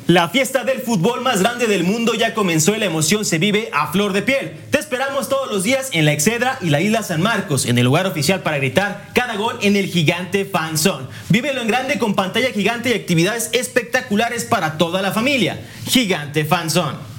La fiesta del fútbol más grande del mundo ya comenzó y la emoción se vive a flor de piel. Te esperamos todos los días en la Excedra y la Isla San Marcos, en el lugar oficial para gritar cada gol en el Gigante Fan Zone. Vívelo en grande con pantalla gigante y actividades espectaculares para toda la familia. Gigante Fan Zone.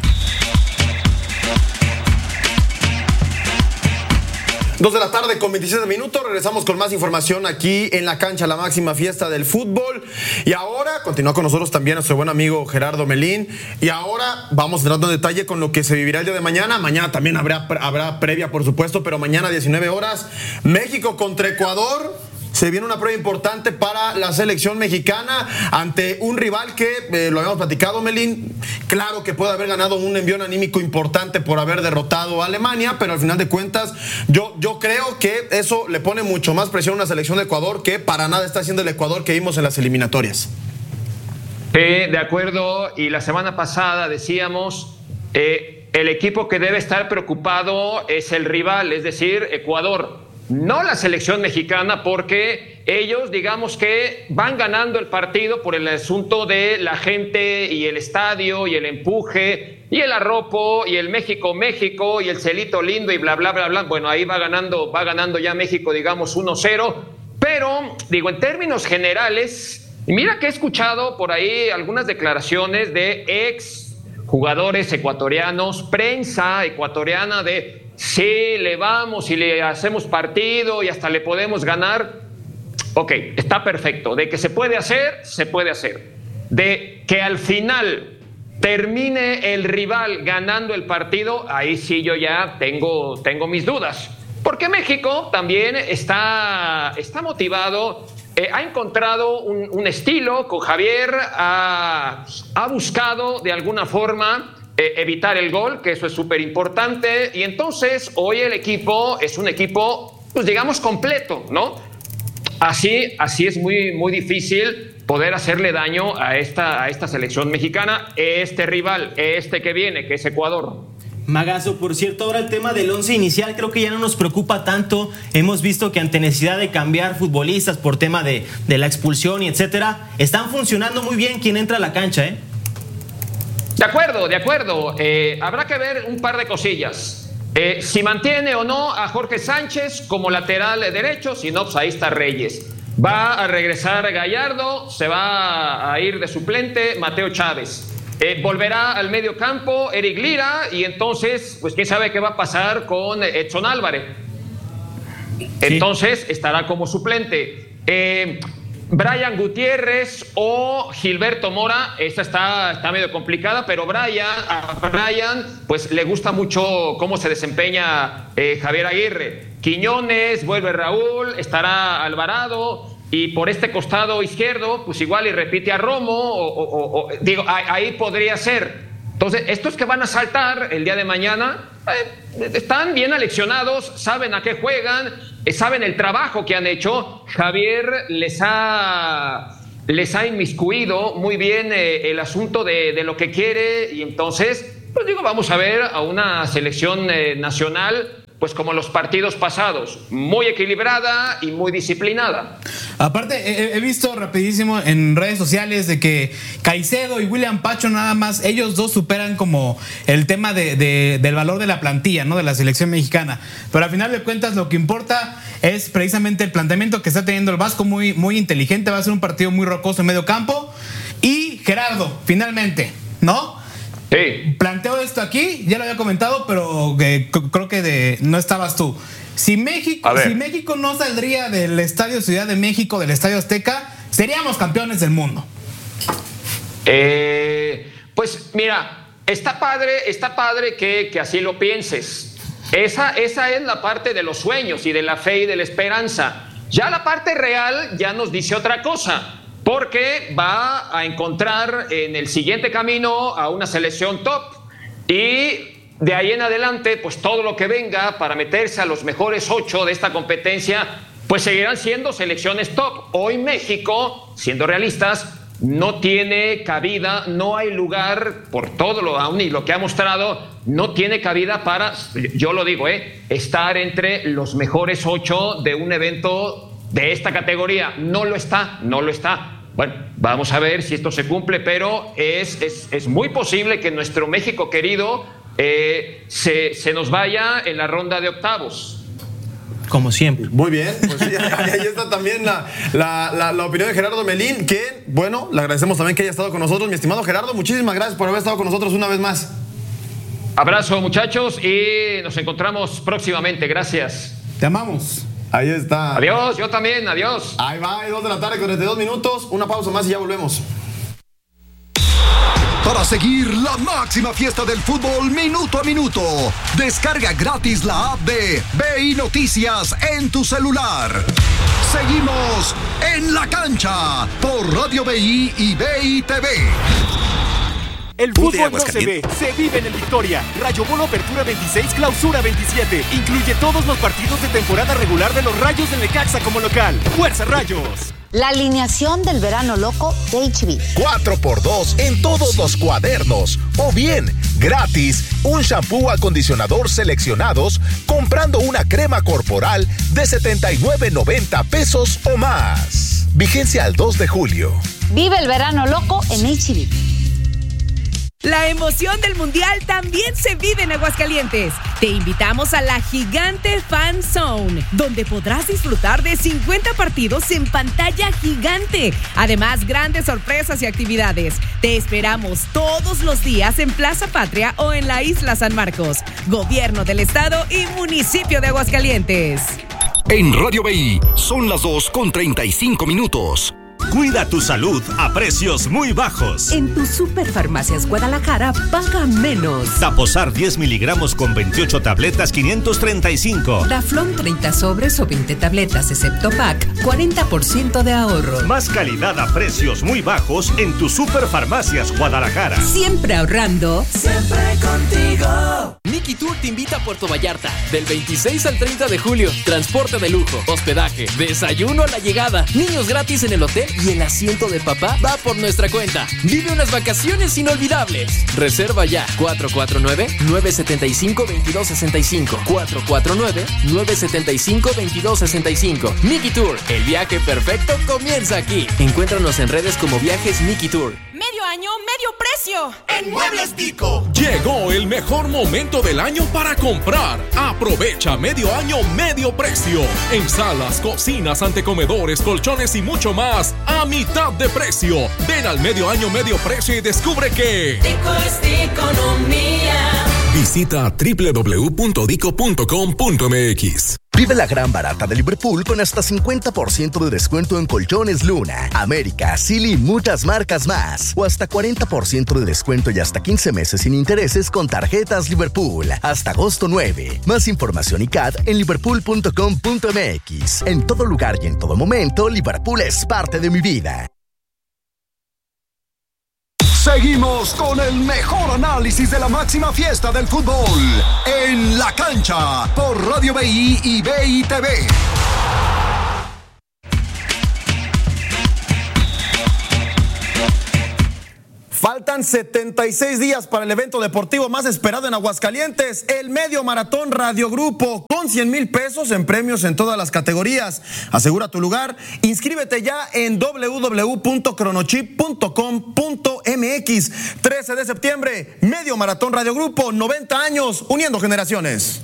2 de la tarde con 27 minutos, regresamos con más información aquí en la cancha, la máxima fiesta del fútbol. Y ahora continúa con nosotros también nuestro buen amigo Gerardo Melín. Y ahora vamos entrando en detalle con lo que se vivirá el día de mañana. Mañana también habrá previa, por supuesto, pero mañana 19 horas, México contra Ecuador. Se viene una prueba importante para la selección mexicana ante un rival que, lo habíamos platicado, Melín, claro que puede haber ganado un envión anímico importante por haber derrotado a Alemania, pero al final de cuentas yo creo que eso le pone mucho más presión a una selección de Ecuador que para nada está haciendo el Ecuador que vimos en las eliminatorias. De acuerdo, y la semana pasada decíamos, el equipo que debe estar preocupado es el rival, es decir, Ecuador. No la selección mexicana, porque ellos, digamos que van ganando el partido por el asunto de la gente y el estadio y el empuje y el arropo y el México y el celito lindo y bla, bla, bla, bla. Bueno, ahí va ganando ya México, digamos, 1-0. Pero, digo, en términos generales, mira que he escuchado por ahí algunas declaraciones de ex jugadores ecuatorianos, prensa ecuatoriana de... Sí, le vamos y le hacemos partido y hasta le podemos ganar. Ok, está perfecto. De que se puede hacer, se puede hacer. De que al final termine el rival ganando el partido, ahí sí yo ya tengo mis dudas. Porque México también está motivado, ha encontrado un estilo con Javier, ha buscado de alguna forma... evitar el gol, que eso es súper importante, y entonces hoy el equipo es un equipo, pues digamos, completo, ¿no? Así es muy, muy difícil poder hacerle daño a esta selección mexicana, este rival, que viene, que es Ecuador. Magazo, por cierto, ahora el tema del 11 inicial creo que ya no nos preocupa tanto. Hemos visto que ante necesidad de cambiar futbolistas por tema de la expulsión y etcétera, están funcionando muy bien quien entra a la cancha, ¿eh? De acuerdo. Habrá que ver un par de cosillas. Si mantiene o no a Jorge Sánchez como lateral derecho, si no, pues ahí está Reyes. Va a regresar Gallardo, se va a ir de suplente Mateo Chávez. Volverá al medio campo Eric Lira y entonces, pues quién sabe qué va a pasar con Edson Álvarez. Entonces estará como suplente. Brian Gutiérrez o Gilberto Mora, esta está medio complicada, pero a Brian pues le gusta mucho cómo se desempeña Javier Aguirre. Quiñones, vuelve Raúl, estará Alvarado, y por este costado izquierdo pues igual y repite a Romo, digo, ahí podría ser. Entonces, estos que van a saltar el día de mañana están bien aleccionados, saben a qué juegan, saben el trabajo que han hecho. Javier les ha inmiscuido muy bien el asunto de lo que quiere, y entonces, pues digo, vamos a ver a una selección nacional pues como los partidos pasados, muy equilibrada y muy disciplinada. Aparte, he visto rapidísimo en redes sociales de que Caicedo y William Pacho nada más, ellos dos superan como el tema del valor de la plantilla, ¿no? De la selección mexicana. Pero al final de cuentas lo que importa es precisamente el planteamiento que está teniendo el Vasco, muy, muy inteligente. Va a ser un partido muy rocoso en medio campo. Y Gerardo, finalmente, ¿no? Sí. Planteo esto aquí, ya lo había comentado, pero creo que no estabas tú. Si México no saldría del Estadio Ciudad de México, del Estadio Azteca, seríamos campeones del mundo. Pues mira, está padre que así lo pienses. Esa es la parte de los sueños y de la fe y de la esperanza. Ya la parte real ya nos dice otra cosa. Porque va a encontrar en el siguiente camino a una selección top, y de ahí en adelante pues todo lo que venga para meterse a los mejores 8 de esta competencia pues seguirán siendo selecciones top. Hoy México, siendo realistas, no tiene cabida, no hay lugar, por todo lo que ha mostrado, no tiene cabida para, yo lo digo, estar entre los mejores 8 de un evento de esta categoría. No lo está. Bueno, vamos a ver si esto se cumple, pero es muy posible que nuestro México querido se nos vaya en la ronda de octavos. Como siempre. Muy bien, pues sí, ahí está también la opinión de Gerardo Melín, que, bueno, le agradecemos también que haya estado con nosotros. Mi estimado Gerardo, muchísimas gracias por haber estado con nosotros una vez más. Abrazo, muchachos, y nos encontramos próximamente. Gracias. Te amamos. Ahí está. Adiós, yo también, adiós. Ahí va, 2 de la tarde con 32 minutos. Una pausa más y ya volvemos. Para seguir la máxima fiesta del fútbol minuto a minuto, descarga gratis la app de BI Noticias en tu celular. Seguimos en la cancha por Radio BI y BI TV. El fútbol no se ve, se vive en el Victoria. Rayo Bono Apertura 26, Clausura 27. Incluye todos los partidos de temporada regular de los Rayos del Necaxa como local. ¡Fuerza, Rayos! La alineación del verano loco de HB. 4x2 en todos los cuadernos. O bien, gratis, un shampoo acondicionador seleccionados comprando una crema corporal de $79.90 pesos o más. Vigencia al 2 de julio. Vive el verano loco en HB. La emoción del Mundial también se vive en Aguascalientes. Te invitamos a la Gigante Fan Zone, donde podrás disfrutar de 50 partidos en pantalla gigante. Además, grandes sorpresas y actividades. Te esperamos todos los días en Plaza Patria o en la Isla San Marcos. Gobierno del Estado y Municipio de Aguascalientes. En Radio BI son las 2:35. Cuida tu salud a precios muy bajos. En tu Superfarmacias Guadalajara paga menos. Taposar 10 miligramos con 28 tabletas, $535. Daflón 30 sobres o 20 tabletas excepto pack, 40% de ahorro. Más calidad a precios muy bajos en tu Superfarmacias Guadalajara. Siempre ahorrando. Siempre contigo. Mickey Tour te invita a Puerto Vallarta del 26 al 30 de julio. Transporte de lujo, hospedaje, desayuno a la llegada, niños gratis en el hotel y el asiento de papá va por nuestra cuenta. Vive unas vacaciones inolvidables. Reserva ya 449-975-2265. 449-975-2265. Mickey Tour, el viaje perfecto comienza aquí. Encuéntranos en redes como Viajes Mickey Tour. Medio año, medio precio. En Muebles Dico. Llegó el mejor momento del año para comprar. Aprovecha medio año, medio precio. En salas, cocinas, antecomedores, colchones y mucho más a mitad de precio. Ven al medio año, medio precio y descubre que Dico es de economía. Visita www.dico.com.mx. Vive la gran barata de Liverpool con hasta 50% de descuento en colchones Luna, América, Silly y muchas marcas más. O hasta 40% de descuento y hasta 15 meses sin intereses con tarjetas Liverpool. Hasta agosto 9. Más información y CAD en liverpool.com.mx. En todo lugar y en todo momento, Liverpool es parte de mi vida. Seguimos con el mejor análisis de la máxima fiesta del fútbol en la cancha por Radio BI y BI TV. Faltan 76 días para el evento deportivo más esperado en Aguascalientes, el Medio Maratón Radio Grupo, con 100,000 pesos en premios en todas las categorías. Asegura tu lugar, inscríbete ya en www.cronochip.com.mx. 13 de septiembre, Medio Maratón Radio Grupo, 90 años, uniendo generaciones.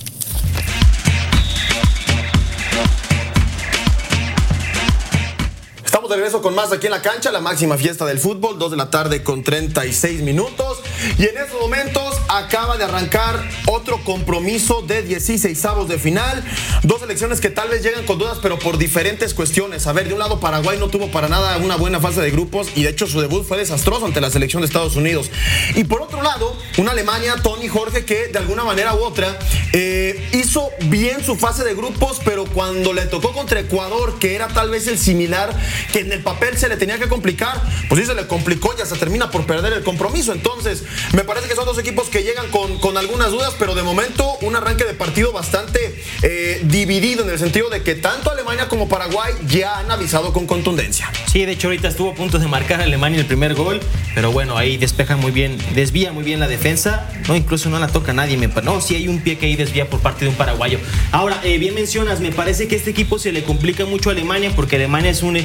Estamos de regreso con más aquí en la cancha, la máxima fiesta del fútbol, 2 de la tarde con 36 minutos. Y en estos momentos acaba de arrancar otro compromiso de 16avos de final. Dos selecciones que tal vez llegan con dudas, pero por diferentes cuestiones. A ver, de un lado Paraguay no tuvo para nada una buena fase de grupos y de hecho su debut fue desastroso ante la selección de Estados Unidos. Y por otro lado, una Alemania, Toni Jorge, que de alguna manera u otra hizo bien su fase de grupos, pero cuando le tocó contra Ecuador, que era tal vez el similar, que en el papel se le tenía que complicar, pues sí se le complicó y hasta termina por perder el compromiso. Entonces, me parece que son dos equipos que llegan con algunas dudas, pero de momento un arranque de partido bastante dividido, en el sentido de que tanto Alemania como Paraguay ya han avisado con contundencia. Sí, de hecho ahorita estuvo a punto de marcar a Alemania el primer gol, pero bueno, ahí despeja muy bien, desvía muy bien la defensa, no, incluso no la toca nadie, no, sí hay un pie que ahí desvía por parte de un paraguayo. Ahora, bien mencionas, me parece que este equipo se le complica mucho a Alemania, porque Alemania es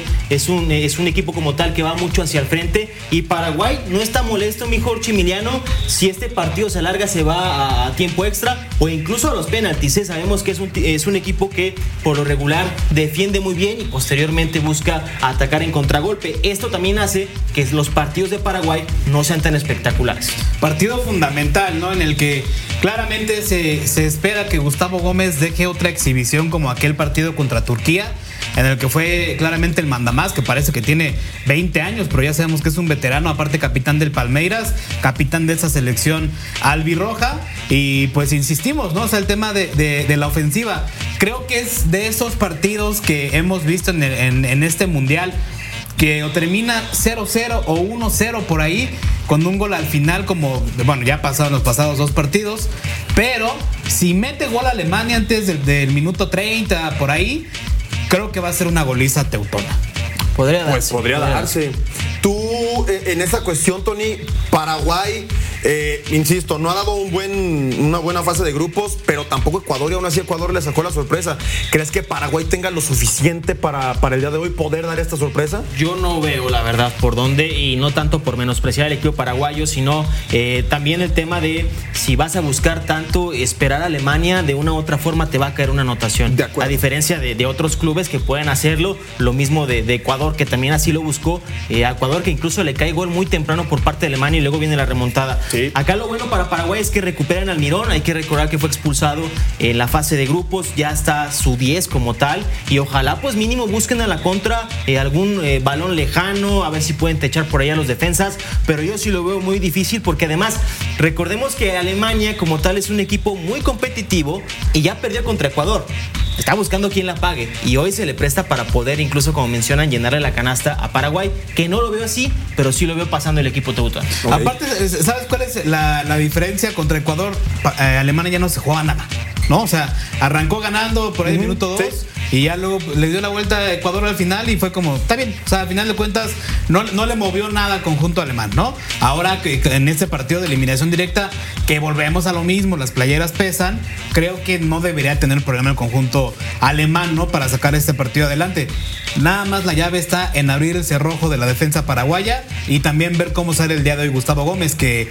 es un equipo como tal que va mucho hacia el frente. Y Paraguay no está molesto, mi Jorge Emiliano, si este partido se alarga, se va a tiempo extra o incluso a los penaltis. Sabemos que es un equipo que por lo regular defiende muy bien y posteriormente busca atacar en contragolpe. Esto también hace que los partidos de Paraguay no sean tan espectaculares. Partido fundamental, ¿no? En el que claramente se espera que Gustavo Gómez deje otra exhibición como aquel partido contra Turquía, en el que fue claramente el mandamás, que parece que tiene 20 años, pero ya sabemos que es un veterano, aparte capitán del Palmeiras, capitán de esa selección albirroja. Y pues insistimos, ¿no? O sea, el tema de la ofensiva, creo que es de esos partidos que hemos visto en este mundial, que o termina 0-0 o 1-0 por ahí, con un gol al final, como, bueno, ya pasaron los pasados 2 partidos, pero si mete gol Alemania antes del minuto 30, por ahí, creo que va a ser una goliza teutona. Podría darse. Pues podría darse. Tú, en esa cuestión, Tony, Paraguay, insisto, no ha dado una buena fase de grupos, pero tampoco Ecuador, y aún así Ecuador le sacó la sorpresa. ¿Crees que Paraguay tenga lo suficiente para el día de hoy poder dar esta sorpresa? Yo no veo, la verdad, por dónde, y no tanto por menospreciar al equipo paraguayo, sino también el tema de si vas a buscar tanto esperar a Alemania, de una u otra forma te va a caer una anotación. A diferencia de otros clubes que pueden hacerlo, lo mismo de Ecuador, que también así lo buscó. A Ecuador, que incluso le cae gol muy temprano por parte de Alemania y luego viene la remontada. Sí. Acá lo bueno para Paraguay es que recuperan al Mirón. Hay que recordar que fue expulsado en la fase de grupos, ya está su 10 como tal, y ojalá pues mínimo busquen a la contra algún balón lejano, a ver si pueden techar por ahí a los defensas, pero yo sí lo veo muy difícil, porque además recordemos que Alemania como tal es un equipo muy competitivo y ya perdió contra Ecuador. Está buscando quién la pague y hoy se le presta para poder, incluso como mencionan, llenarle la canasta a Paraguay, que no lo veo así, pero sí lo veo pasando el equipo teutano. Okay. Aparte, ¿sabes cuál es la diferencia contra Ecuador? Alemania ya no se juega nada, ¿no? O sea, arrancó ganando por ahí minuto 2 y ya luego le dio la vuelta a Ecuador al final y fue como, está bien, o sea, al final de cuentas no le movió nada al conjunto alemán, ¿no? Ahora que en este partido de eliminación directa, que volvemos a lo mismo, las playeras pesan, creo que no debería tener problema el conjunto alemán, ¿no? Para sacar este partido adelante. Nada más la llave está en abrir el cerrojo de la defensa paraguaya y también ver cómo sale el día de hoy Gustavo Gómez, que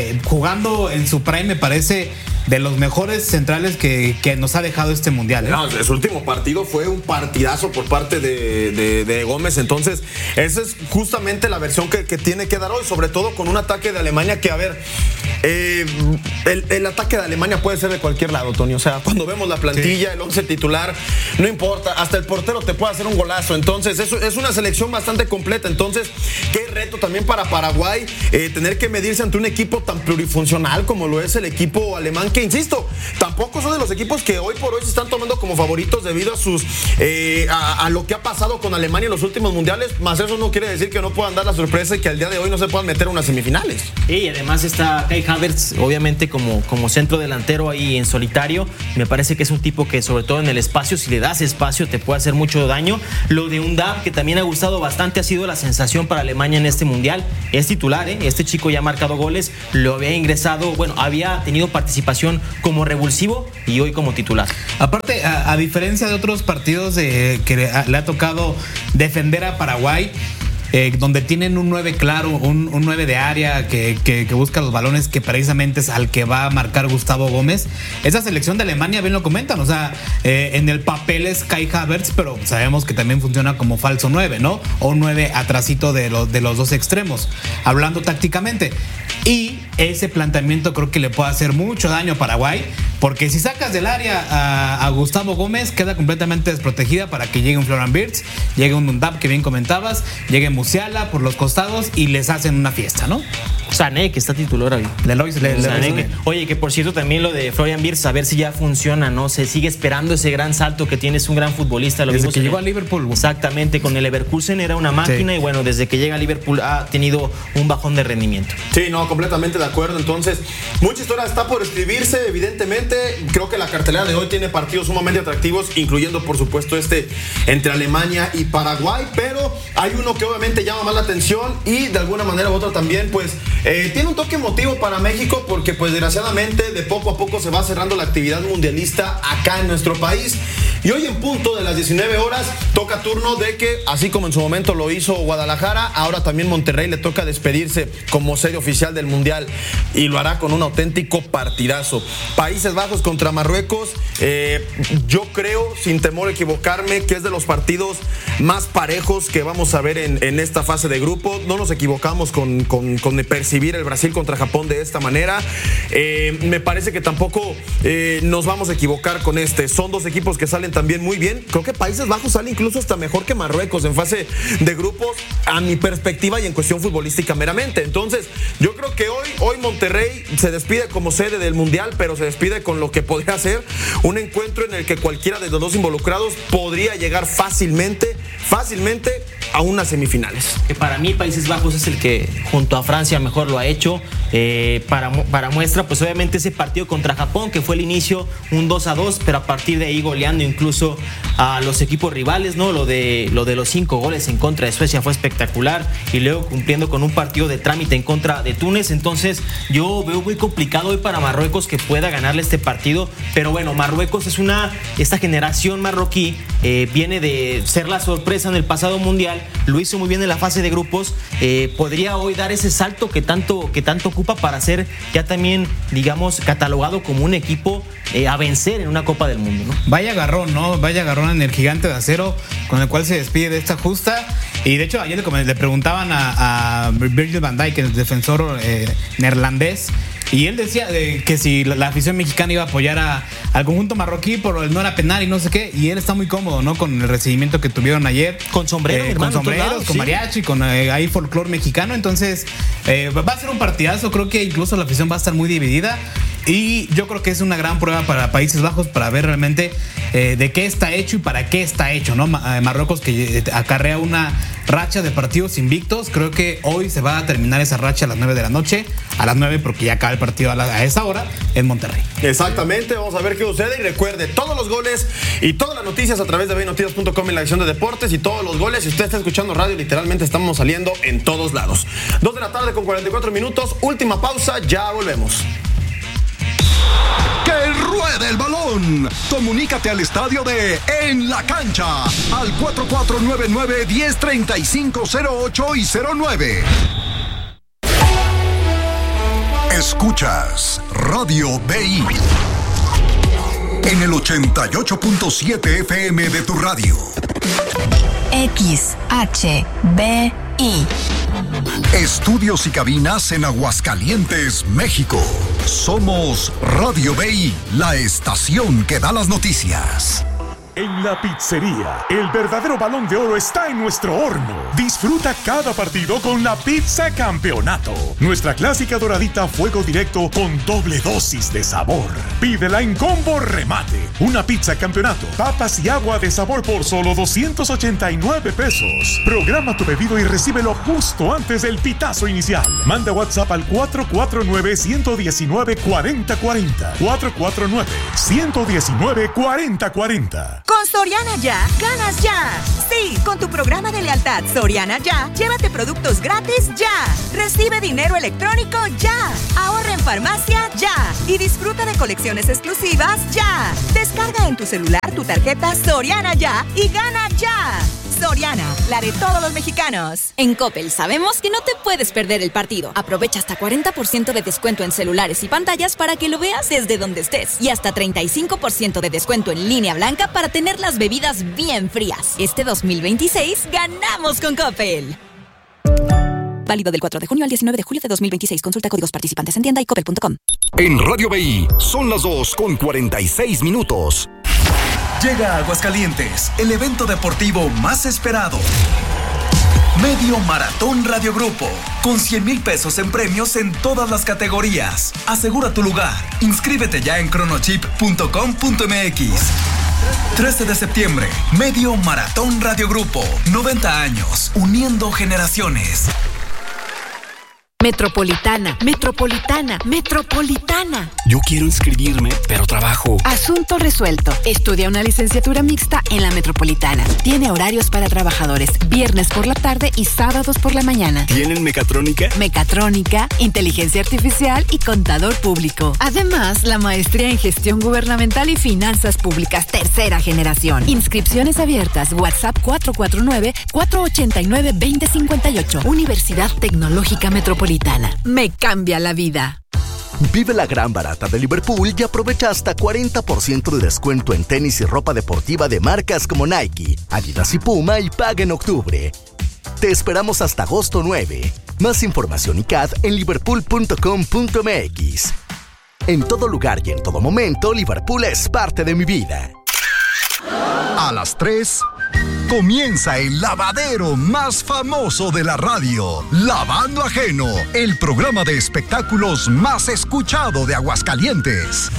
jugando en su prime me parece de los mejores centrales que nos ha dejado este mundial, ¿eh? No, su último partido fue un partidazo por parte de Gómez. Entonces, esa es justamente la versión que tiene que dar hoy, sobre todo con un ataque de Alemania que, a ver, el ataque de Alemania puede ser de cualquier lado, Tony. O sea, cuando vemos la plantilla, el 11 titular, no importa, hasta el portero te puede hacer un golazo. Entonces, eso es una selección bastante completa. Entonces, qué reto también para Paraguay tener que medirse ante un equipo tan plurifuncional como lo es el equipo alemán, que insisto, tampoco son de los equipos que hoy por hoy se están tomando como favoritos debido a sus a lo que ha pasado con Alemania en los últimos mundiales, más eso no quiere decir que no puedan dar la sorpresa y que al día de hoy no se puedan meter a unas semifinales. Y además está Kai Havertz, obviamente como centro delantero ahí en solitario. Me parece que es un tipo que, sobre todo en el espacio, si le das espacio te puede hacer mucho daño. Lo de Undab, que también ha gustado bastante, ha sido la sensación para Alemania en este mundial. Es titular, este chico ya ha marcado goles, lo había ingresado, bueno, había tenido participación como revulsivo y hoy como titular. Aparte, a diferencia de otros partidos que le ha tocado defender a Paraguay, donde tienen un 9 claro, un 9 de área que busca los balones, que precisamente es al que va a marcar Gustavo Gómez. Esa selección de Alemania, bien lo comentan, o sea, en el papel es Kai Havertz, pero sabemos que también funciona como falso 9, ¿no? O 9 atrasito de los dos extremos, hablando tácticamente. Y ese planteamiento creo que le puede hacer mucho daño a Paraguay, porque si sacas del área a Gustavo Gómez, queda completamente desprotegida para que llegue un Florian Wirtz, llegue un Undab, que bien comentabas, llegue Musiala por los costados y les hacen una fiesta, ¿no? Sané, que está titular ahí. Oye, que por cierto también lo de Florian Wirtz, a ver si ya funciona, ¿no? Se sigue esperando ese gran salto que tiene, es un gran futbolista. Lo desde que llegó a Liverpool. Exactamente, con el Leverkusen era una máquina, sí. Y bueno, desde que llega a Liverpool ha tenido un bajón de rendimiento. Sí, no, completamente de acuerdo. Entonces, mucha historia está por escribirse, evidentemente. Creo que la cartelera de hoy tiene partidos sumamente atractivos, incluyendo por supuesto entre Alemania y Paraguay, pero hay uno que obviamente llama más la atención y de alguna manera u otra también pues tiene un toque emotivo para México, porque pues desgraciadamente de poco a poco se va cerrando la actividad mundialista acá en nuestro país. Y hoy en punto de las 19 horas toca turno de que, así como en su momento lo hizo Guadalajara, ahora también Monterrey le toca despedirse como sede oficial del Mundial y lo hará con un auténtico partidazo. Países Bajos contra Marruecos, yo creo, sin temor a equivocarme, que es de los partidos más parejos que vamos a ver en esta fase de grupo. No nos equivocamos con percibir el Brasil contra Japón de esta manera. Me parece que tampoco nos vamos a equivocar con este. Son dos equipos que salen también muy bien. Creo que Países Bajos sale incluso hasta mejor que Marruecos en fase de grupos, a mi perspectiva y en cuestión futbolística meramente. Entonces, yo creo que hoy Monterrey se despide como sede del Mundial, pero se despide con lo que podría ser un encuentro en el que cualquiera de los dos involucrados podría llegar fácilmente a unas semifinales. Que para mí Países Bajos es el que junto a Francia mejor lo ha hecho. Para muestra, pues obviamente ese partido contra Japón, que fue el inicio un 2-2, pero a partir de ahí goleando incluso a los equipos rivales, ¿no? Lo de los 5 goles en contra de Suecia fue espectacular, y luego cumpliendo con un partido de trámite en contra de Túnez. Entonces yo veo muy complicado hoy para Marruecos que pueda ganarle este partido, pero bueno, Marruecos es esta generación marroquí, viene de ser la sorpresa en el pasado mundial, lo hizo muy bien en la fase de grupos, podría hoy dar ese salto que tanto ocupa para ser ya también, digamos, catalogado como un equipo a vencer en una Copa del Mundo, ¿no? Vaya agarrón, ¿no? Vaya agarrón en el Gigante de Acero con el cual se despide de esta justa. Y de hecho ayer le preguntaban a Virgil van Dijk, el defensor neerlandés, y él decía que si la afición mexicana iba a apoyar al conjunto marroquí por el no era penal y no sé qué, y él está muy cómodo, ¿no? Con el recibimiento que tuvieron ayer. Con sombreros, con sombreros, con mariachi, con ahí folclore mexicano. Entonces va a ser un partidazo. Creo que incluso la afición va a estar muy dividida, y yo creo que es una gran prueba para Países Bajos para ver realmente de qué está hecho y para qué está hecho, ¿no? Marruecos, que acarrea una racha de partidos invictos. Creo que hoy se va a terminar esa racha a las 9 de la noche, a las 9 porque ya acaba el partido a esa hora en Monterrey. Exactamente, vamos a ver qué sucede, y recuerde, todos los goles y todas las noticias a través de BeInNoticias.com en la sección de deportes, y todos los goles, si usted está escuchando radio, literalmente estamos saliendo en todos lados. 2 de la tarde con 44 minutos, última pausa, ya volvemos. ¡Que ruede el balón! Comunícate al estadio de En la Cancha al 4499-1035-08 y 09. Escuchas Radio BI en el 88.7 FM de tu radio. XHBI. Estudios y cabinas en Aguascalientes, México. Somos Radio BI, la estación que da las noticias. En la pizzería, el verdadero Balón de Oro está en nuestro horno. Disfruta cada partido con la pizza Campeonato. Nuestra clásica doradita a fuego directo con doble dosis de sabor. Pídela en combo remate. Una pizza Campeonato, papas y agua de sabor por solo 289 pesos. Programa tu pedido y recíbelo justo antes del pitazo inicial. Manda WhatsApp al 449-119-4040. 449-119-4040. Con Soriana Ya, ganas ya. Sí, con tu programa de lealtad Soriana Ya, llévate productos gratis ya. Recibe dinero electrónico ya. Ahorra en farmacia ya. Y disfruta de colecciones exclusivas ya. Descarga en tu celular tu tarjeta Soriana Ya y gana ya. Soriana, la de todos los mexicanos. En Coppel sabemos que no te puedes perder el partido. Aprovecha hasta 40% de descuento en celulares y pantallas para que lo veas desde donde estés. Y hasta 35% de descuento en línea blanca para tener las bebidas bien frías. Este 2026 ganamos con Coppel. Válido del 4 de junio al 19 de julio de 2026. Consulta códigos participantes en tienda y coppel.com. En Radio BI son las 2:46. Llega a Aguascalientes el evento deportivo más esperado. Medio Maratón Radio Grupo, con 100,000 pesos en premios en todas las categorías. Asegura tu lugar. Inscríbete ya en cronochip.com.mx. 13 de septiembre, Medio Maratón Radio Grupo. 90 años, uniendo generaciones. Metropolitana, Metropolitana, Metropolitana. Yo quiero inscribirme, pero trabajo. Asunto resuelto. Estudia una licenciatura mixta en la Metropolitana. Tiene horarios para trabajadores, viernes por la tarde y sábados por la mañana. ¿Tienen mecatrónica? Mecatrónica, inteligencia artificial y contador público. Además, la maestría en gestión gubernamental y finanzas públicas, tercera generación. Inscripciones abiertas. WhatsApp 449-489-2058. Universidad Tecnológica Metropolitana. Me cambia la vida. Vive la gran barata de Liverpool y aprovecha hasta 40% de descuento en tenis y ropa deportiva de marcas como Nike, Adidas y Puma y paga en octubre. Te esperamos hasta agosto 9. Más información y CAD en liverpool.com.mx. En todo lugar y en todo momento, Liverpool es parte de mi vida. A las 3 comienza el lavadero más famoso de la radio, Lavando Ajeno, el programa de espectáculos más escuchado de Aguascalientes.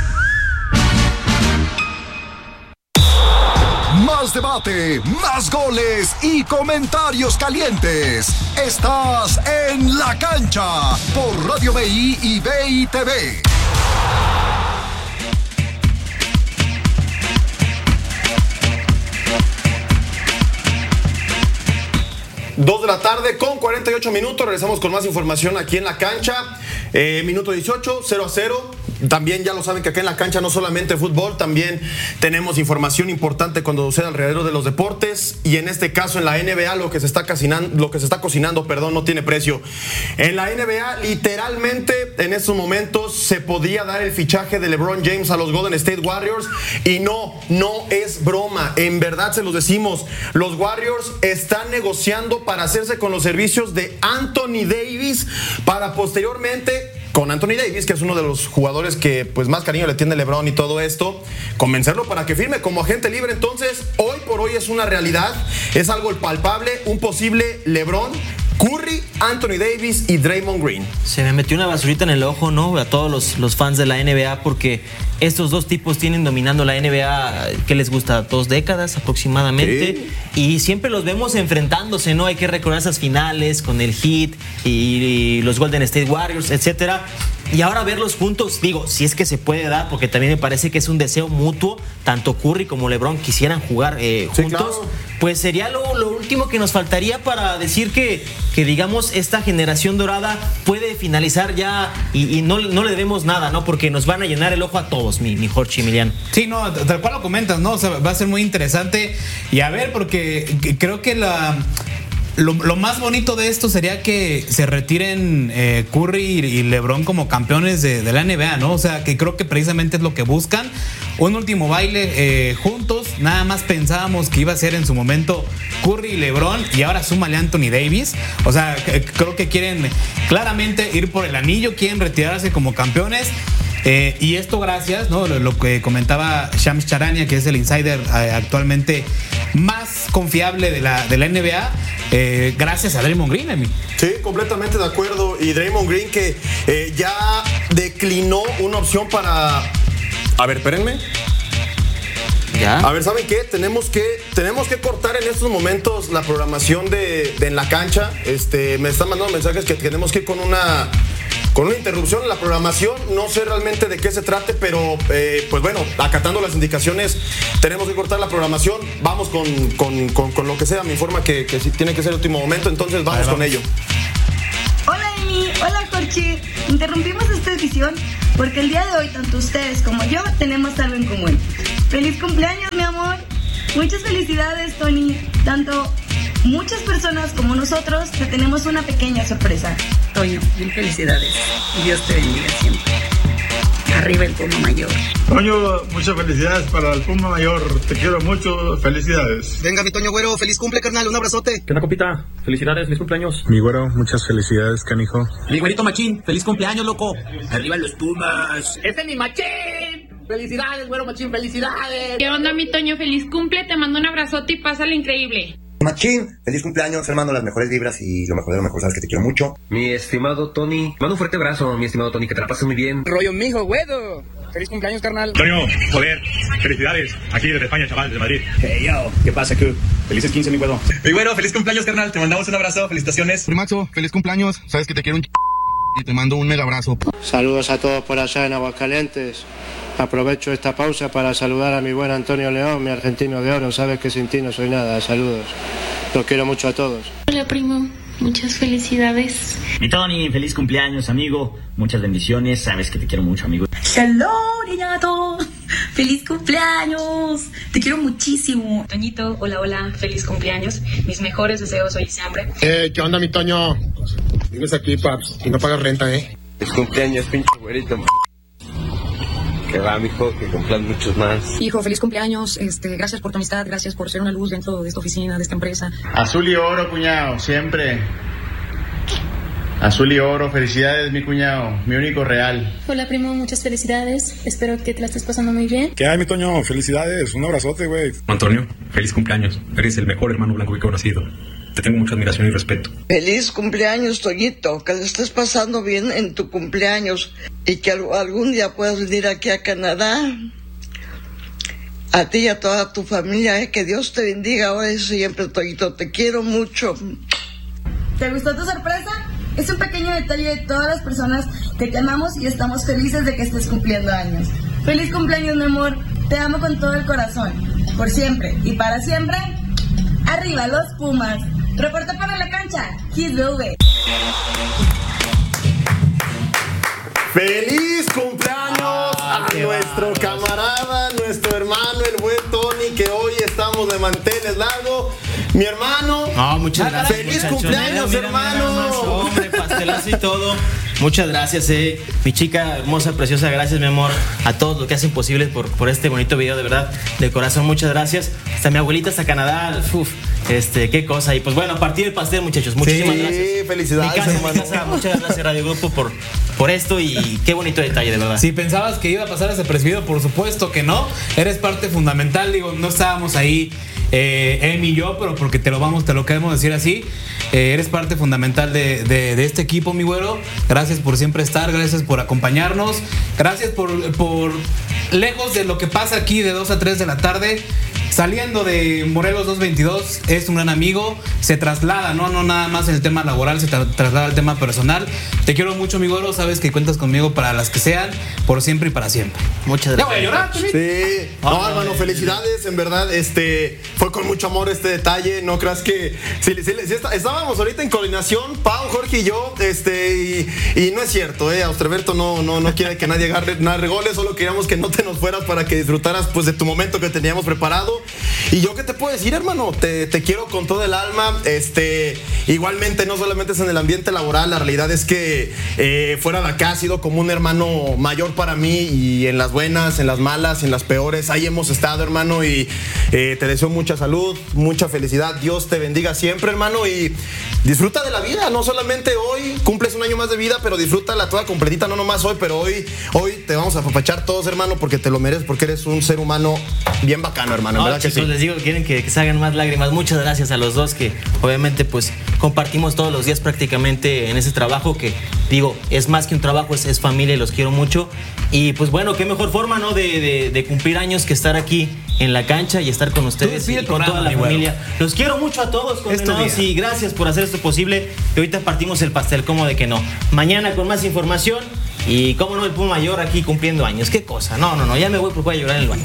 Más debate, más goles y comentarios calientes. Estás en La Cancha por Radio BI y BI TV. Dos de la tarde con 48 minutos. Regresamos con más información aquí en La Cancha. Minuto 18, 0-0. También ya lo saben que acá en La Cancha no solamente fútbol, también tenemos información importante cuando sucede alrededor de los deportes, y en este caso en la NBA lo que se está cocinando, no tiene precio. En la NBA literalmente en estos momentos se podría dar el fichaje de LeBron James a los Golden State Warriors, y no es broma, en verdad se los decimos, los Warriors están negociando para hacerse con los servicios de Anthony Davis para posteriormente, con Anthony Davis, que es uno de los jugadores que pues más cariño le tiene LeBron y todo esto, convencerlo para que firme como agente libre. Entonces, hoy por hoy es una realidad, es algo palpable, un posible LeBron, Curry, Anthony Davis y Draymond Green. Se me metió una basurita en el ojo, ¿no? A todos los fans de la NBA, porque estos dos tipos tienen dominando la NBA, ¿qué les gusta? 2 décadas aproximadamente. Sí. Y siempre los vemos enfrentándose, ¿no? Hay que recordar esas finales con el Heat y los Golden State Warriors, etcétera. Y ahora verlos juntos, digo, si es que se puede dar, porque también me parece que es un deseo mutuo, tanto Curry como LeBron quisieran jugar juntos, sí, claro. Pues sería lo último que nos faltaría para decir que digamos esta generación dorada puede finalizar ya y no le debemos nada, ¿no? Porque nos van a llenar el ojo a todos, mi Jorge Emiliano. Sí, no, tal cual lo comentas, ¿no? O sea, va a ser muy interesante y a ver, porque creo que lo más bonito de esto sería que se retiren Curry y LeBron como campeones de la NBA, ¿no? O sea, que creo que precisamente es lo que buscan. Un último baile juntos. Nada más pensábamos que iba a ser en su momento Curry y LeBron, y ahora súmale a Anthony Davis. O sea, creo que quieren claramente ir por el anillo, quieren retirarse como campeones. Y esto gracias, ¿no? Lo que comentaba Shams Charania, que es el insider actualmente más confiable de la NBA, gracias a Draymond Green, Emi. Sí, completamente de acuerdo. Y Draymond Green que ya declinó una opción para... A ver, espérenme. ¿Ya? A ver, ¿saben qué? Tenemos que cortar en estos momentos la programación de En La Cancha. Me están mandando mensajes que tenemos que ir con una interrupción en la programación. No sé realmente de qué se trate, pero pues bueno, acatando las indicaciones, tenemos que cortar la programación. Vamos con lo que sea. Me informa que sí tiene que ser el último momento, entonces vamos con ello. Hola Emi, hola Jorge. Interrumpimos esta edición porque el día de hoy tanto ustedes como yo tenemos algo en común. ¡Feliz cumpleaños, mi amor! Muchas felicidades, Tony. Tanto muchas personas como nosotros te tenemos una pequeña sorpresa. Toño, mil felicidades. Dios te bendiga siempre. Arriba el Puma Mayor. Toño, muchas felicidades para el Puma Mayor. Te quiero mucho. Felicidades. Venga, mi Toño Güero. Feliz cumple, carnal. Un abrazote. ¿Qué onda, compita? Felicidades, feliz cumpleaños. Mi Güero, muchas felicidades, canijo. Mi Güerito Machín, feliz cumpleaños, loco. Arriba los Pumas. ¡Ese es mi Machín! ¡Felicidades, Güero Machín! ¡Felicidades! ¿Qué onda, mi Toño? Feliz cumple. Te mando un abrazote y pásale increíble. Machín, feliz cumpleaños, hermano, las mejores vibras y lo mejor de lo mejor, sabes que te quiero mucho. Mi estimado Tony, mando un fuerte abrazo, mi estimado Tony, que te la pases muy bien. Rollo mijo, güero. Feliz cumpleaños, carnal. Antonio, joder, felicidades. Aquí desde España, chaval, desde Madrid. Hey, yo, ¿qué pasa, Q? Felices 15, mi güero. Mi güero, feliz cumpleaños, carnal. Te mandamos un abrazo, felicitaciones. Primaxo, feliz cumpleaños. Sabes que te quiero un y te mando un mega abrazo. Saludos a todos por allá en Aguascalientes. Aprovecho esta pausa para saludar a mi buen Antonio León, mi argentino de oro. Sabes que sin ti no soy nada. Saludos. Los quiero mucho a todos. Hola, primo. Muchas felicidades. Mi Tony, feliz cumpleaños, amigo. Muchas bendiciones. Sabes que te quiero mucho, amigo. Hello, niñato. Feliz cumpleaños. Te quiero muchísimo. Toñito, hola, hola. Feliz cumpleaños. Mis mejores deseos hoy y siempre. ¿Qué onda, mi Toño? Vives aquí, paps, y no pagas renta, Feliz cumpleaños, pinche güerito. Que va, mijo, que cumplan muchos más. Hijo, feliz cumpleaños. Gracias por tu amistad. Gracias por ser una luz dentro de esta oficina, de esta empresa. Azul y oro, cuñado, siempre. Azul y oro, felicidades, mi cuñado, mi único real. Hola, primo, muchas felicidades. Espero que te la estés pasando muy bien. ¿Qué hay, mi Toño? Felicidades, un abrazote, güey. Antonio, feliz cumpleaños. Eres el mejor hermano blanco que he conocido. Te tengo mucha admiración y respeto. Feliz cumpleaños, Toñito. Que lo estés pasando bien en tu cumpleaños y que algún día puedas venir aquí a Canadá. A ti y a toda tu familia, que Dios te bendiga ahora y siempre, Toñito. Te quiero mucho. ¿Te gustó tu sorpresa? Es un pequeño detalle de todas las personas que te amamos y estamos felices de que estés cumpliendo años. Feliz cumpleaños, mi amor. Te amo con todo el corazón. Por siempre y para siempre. ¡Arriba los Pumas! Reporta para la cancha, Kiss Lube. ¡Feliz cumpleaños a nuestro camarada, nuestro hermano, el buen Tony, que hoy estamos de manteles largos! Mi hermano. Muchas gracias. ¡Feliz cumpleaños, hermano! Hombre, pastelazo y todo. Muchas gracias, mi chica hermosa, preciosa. Gracias, mi amor, a todos los que hacen posible por este bonito video, de verdad, de corazón. Muchas gracias. Hasta mi abuelita, hasta Canadá. Uf, qué cosa. Y pues bueno, a partir del pastel, muchachos. Muchísimas gracias. Sí, felicidades, hermano. Muchas gracias, Radio Grupo, por esto y qué bonito detalle, de verdad. Si pensabas que iba a pasar desapercibido, por supuesto que no. Eres parte fundamental. Digo, no estábamos ahí Emi y yo, pero porque te lo queremos decir así. Eres parte fundamental de este equipo, mi güero. Gracias por siempre estar, gracias por acompañarnos. Gracias por lejos de lo que pasa aquí de 2 a 3 de la tarde. Saliendo de Morelos 222, es un gran amigo. Se traslada, no nada más en el tema laboral, se traslada al tema personal. Te quiero mucho, mi güero. Sabes que cuentas conmigo para las que sean, por siempre y para siempre. Muchas gracias. Ya voy a llorar, sí. No, hermano, felicidades. En verdad, fue con mucho amor este detalle. No creas que. Sí, estábamos ahorita en coordinación, Pau, Jorge y yo. Y no es cierto, Austerberto no quiere que nadie agarre goles. Solo queríamos que no te nos fueras para que disfrutaras pues de tu momento que teníamos preparado. Y yo, ¿qué te puedo decir, hermano? Te quiero con todo el alma. Igualmente, no solamente es en el ambiente laboral. La realidad es que fuera de acá ha sido como un hermano mayor para mí. Y en las buenas, en las malas, en las peores, ahí hemos estado, hermano. Y te deseo mucha salud, mucha felicidad. Dios te bendiga siempre, hermano. Y disfruta de la vida. No solamente hoy cumples un año más de vida, pero disfrútala toda completita. No nomás hoy, pero hoy te vamos a apapachar todos, hermano, porque te lo mereces, porque eres un ser humano bien bacano, hermano. ¿Verdad que sí? Les digo que quieren que salgan más lágrimas. Muchas gracias a los dos, que obviamente pues compartimos todos los días prácticamente en ese trabajo, que digo, es más que un trabajo, es familia y los quiero mucho. Y pues bueno, qué mejor forma, ¿no? De cumplir años que estar aquí en la cancha y estar con ustedes y con toda la familia. Los quiero mucho a todos, condenados, y gracias por hacer esto posible. Y ahorita partimos el pastel, ¿cómo de que no? Mañana con más información. Y cómo no, el Puma Mayor aquí cumpliendo años. Qué cosa. No, ya me voy porque voy a llorar en el baño.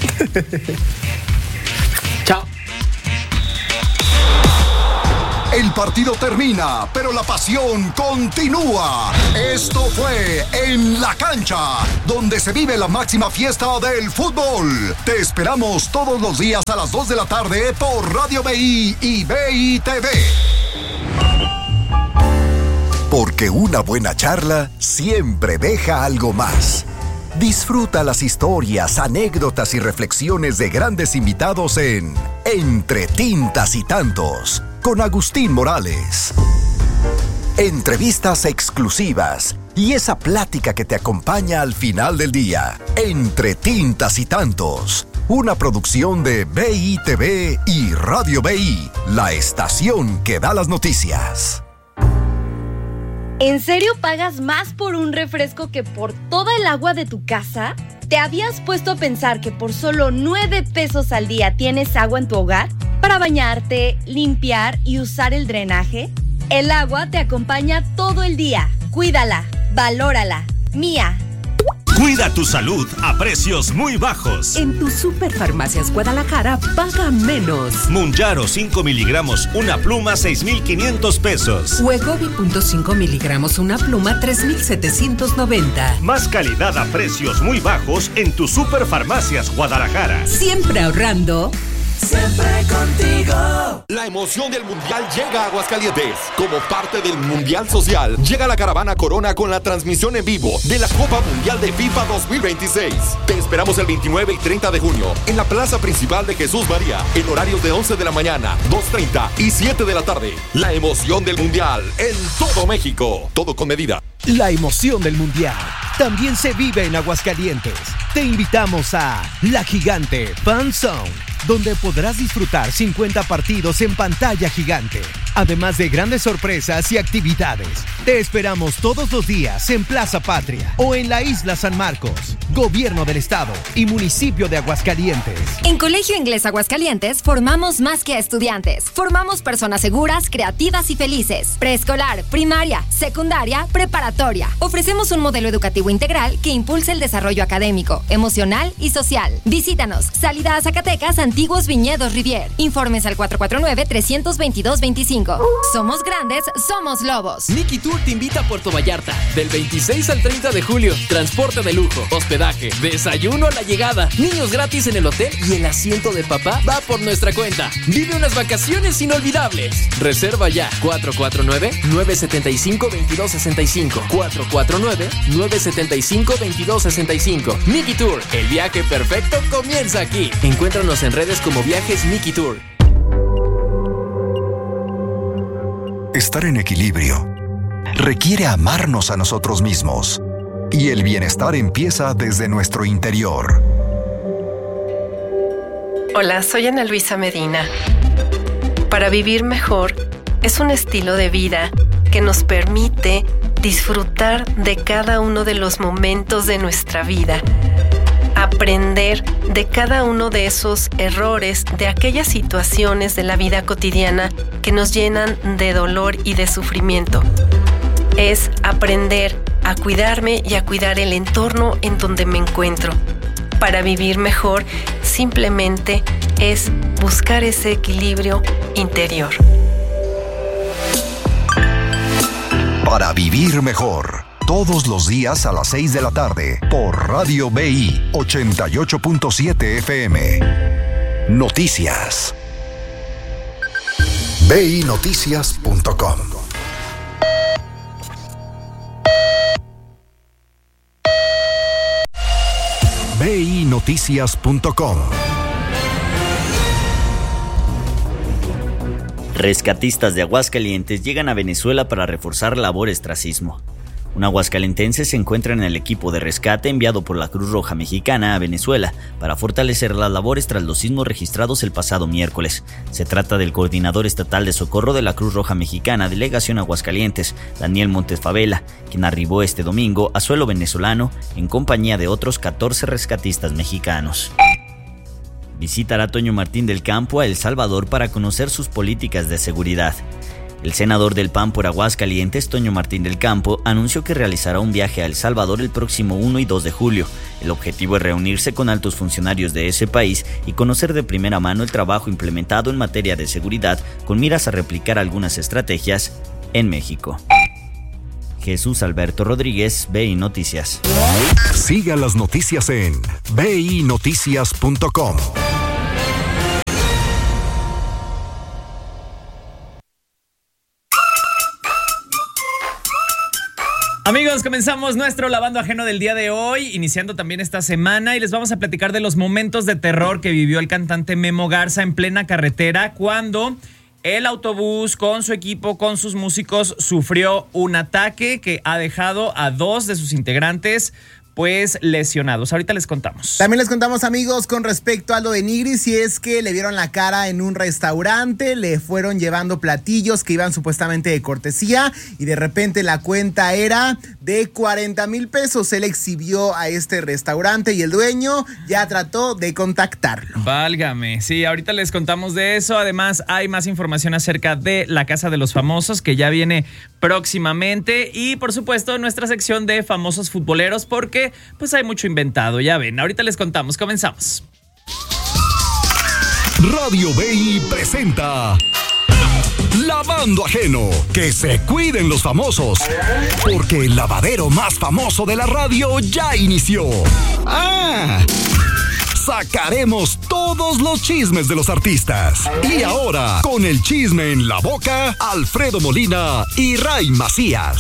Chao. El partido termina, pero la pasión continúa. Esto fue En la Cancha, donde se vive la máxima fiesta del fútbol. Te esperamos todos los días a las 2 de la tarde por Radio BI y BI TV. Porque una buena charla siempre deja algo más. Disfruta las historias, anécdotas y reflexiones de grandes invitados en Entre Tintas y Tantos, con Agustín Morales. Entrevistas exclusivas y esa plática que te acompaña al final del día. Entre Tintas y Tantos, una producción de BI TV y Radio BI, la estación que da las noticias. ¿En serio pagas más por un refresco que por toda el agua de tu casa? ¿Te habías puesto a pensar que por solo 9 pesos al día tienes agua en tu hogar? Para bañarte, limpiar y usar el drenaje. El agua te acompaña todo el día. Cuídala, valórala. Mía. Cuida tu salud a precios muy bajos. En tu Superfarmacias Guadalajara, paga menos. Munjaro 5 miligramos, una pluma, 6,500 pesos. Wegovy .5 miligramos, una pluma, 3,790. Más calidad a precios muy bajos en tu Superfarmacias Guadalajara. Siempre ahorrando. Siempre contigo. La emoción del Mundial llega a Aguascalientes. Como parte del Mundial Social, llega la caravana Corona con la transmisión en vivo de la Copa Mundial de FIFA 2026. Te esperamos el 29 y 30 de junio en la plaza principal de Jesús María, en horarios de 11 de la mañana, 2:30 y 7 de la tarde. La emoción del Mundial en todo México. Todo con medida. La emoción del Mundial también se vive en Aguascalientes. Te invitamos a La Gigante Fan Zone, donde podrás disfrutar 50 partidos en pantalla gigante, además de grandes sorpresas y actividades. Te esperamos todos los días en Plaza Patria o en la Isla San Marcos, Gobierno del Estado y Municipio de Aguascalientes. En Colegio Inglés Aguascalientes formamos más que estudiantes. Formamos personas seguras, creativas y felices. Preescolar, primaria, secundaria, preparatoria. Ofrecemos un modelo educativo integral que impulsa el desarrollo académico, emocional y social. Visítanos. Salida a Zacatecas, Antiguos Viñedos Rivier. Informes al 449-322-25. Somos grandes, somos lobos. Mickey Tour te invita a Puerto Vallarta del 26 al 30 de julio. Transporte de lujo, hospedaje, desayuno a la llegada, niños gratis en el hotel y el asiento de papá va por nuestra cuenta. Vive unas vacaciones inolvidables. Reserva ya. 449-975-2265. 449-975-2265. Mickey Tour, el viaje perfecto comienza aquí. Encuéntranos en redes como Viajes Mickey Tour. Estar en equilibrio requiere amarnos a nosotros mismos. Y el bienestar empieza desde nuestro interior. Hola, soy Ana Luisa Medina. Para vivir mejor es un estilo de vida que nos permite disfrutar de cada uno de los momentos de nuestra vida. Aprender de cada uno de esos errores, de aquellas situaciones de la vida cotidiana que nos llenan de dolor y de sufrimiento. Es aprender a cuidarme y a cuidar el entorno en donde me encuentro. Para vivir mejor, simplemente es buscar ese equilibrio interior. Para vivir mejor, todos los días a las 6 de la tarde, por Radio BI 88.7 FM. Noticias. BINoticias.com. BINoticias.com. Rescatistas de Aguascalientes llegan a Venezuela para reforzar labores tras sismo. Un aguascalentense se encuentra en el equipo de rescate enviado por la Cruz Roja Mexicana a Venezuela para fortalecer las labores tras los sismos registrados el pasado miércoles. Se trata del coordinador estatal de socorro de la Cruz Roja Mexicana, Delegación Aguascalientes, Daniel Montes Favela, quien arribó este domingo a suelo venezolano en compañía de otros 14 rescatistas mexicanos. Visitará Toño Martín del Campo a El Salvador para conocer sus políticas de seguridad. El senador del PAN por Aguascalientes, Toño Martín del Campo, anunció que realizará un viaje a El Salvador el próximo 1 y 2 de julio. El objetivo es reunirse con altos funcionarios de ese país y conocer de primera mano el trabajo implementado en materia de seguridad con miras a replicar algunas estrategias en México. Jesús Alberto Rodríguez, BI Noticias. Siga las noticias en BINoticias.com. Amigos, comenzamos nuestro Lavando Ajeno del día de hoy, iniciando también esta semana, y les vamos a platicar de los momentos de terror que vivió el cantante Memo Garza en plena carretera cuando el autobús con su equipo, con sus músicos, sufrió un ataque que ha dejado a 2 de sus integrantes pues lesionados. Ahorita les contamos. También les contamos, amigos, con respecto a lo de Nigris, si es que le vieron la cara en un restaurante, le fueron llevando platillos que iban supuestamente de cortesía y de repente la cuenta era de 40,000 pesos. Él exhibió a este restaurante y el dueño ya trató de contactarlo. Válgame, sí, ahorita les contamos de eso. Además, hay más información acerca de la Casa de los Famosos que ya viene próximamente y, por supuesto, nuestra sección de famosos futboleros porque pues hay mucho inventado, ya ven. Ahorita les contamos, comenzamos. Radio BI presenta Lavando Ajeno. Que se cuiden los famosos, porque el lavadero más famoso de la radio ya inició. Sacaremos todos los chismes de los artistas. Y ahora, con el chisme en la boca, Alfredo Molina y Ray Macías.